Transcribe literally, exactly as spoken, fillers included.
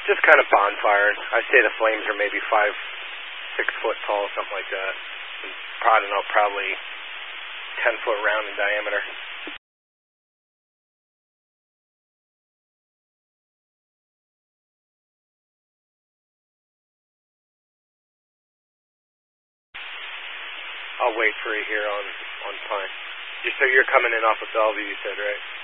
Just kind of bonfiring. I say the flames are maybe five, six foot tall, something like that. I don't know, probably ten foot round in diameter. I'll wait for you here on, on Pine. You, so you're coming in off of Bellevue, you said, right?